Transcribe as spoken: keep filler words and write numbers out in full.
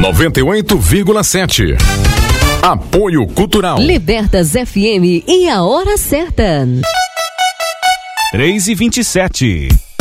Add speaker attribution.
Speaker 1: noventa e oito vírgula sete. Apoio Cultural.
Speaker 2: Libertas F M e a hora certa.
Speaker 3: três e vinte e sete.